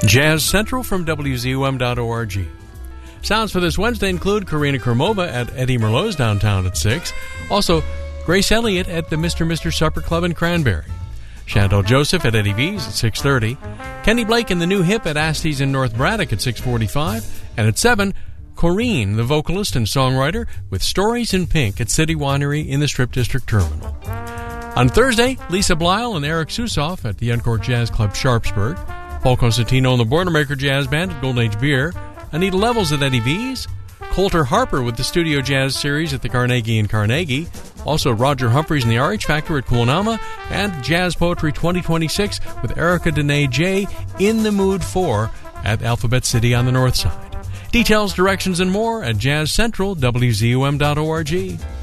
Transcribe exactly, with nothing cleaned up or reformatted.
Jazz Central from W Z U M dot org. Sounds for this Wednesday include Karina Krumova at Eddie Merlot's downtown at six. Also, Grace Elliott at the Mister Mister Supper Club in Cranberry. Chantal Joseph at Eddie V's at six thirty. Kenny Blake and the New Hip at Asty's in North Braddock at six forty-five. And at seven, Corrine, the vocalist and songwriter, with Stories in Pink at City Winery in the Strip District Terminal. On Thursday, Lisa Blyle and Eric Susoff at the Uncork Jazz Club Sharpsburg. Paul Costantino and the Boilermaker Jazz Band at Golden Age Beer. Anita Levels at Eddie V's. Coulter Harper with the Studio Jazz Series at the Carnegie in Carnegie. Also Roger Humphreys and the R H Factor at Kuonama. And Jazz Poetry twenty twenty-six with Erica Dene J in the Mood for at Alphabet City on the north side. Details, directions, and more at Jazz Central, W Z U M dot org.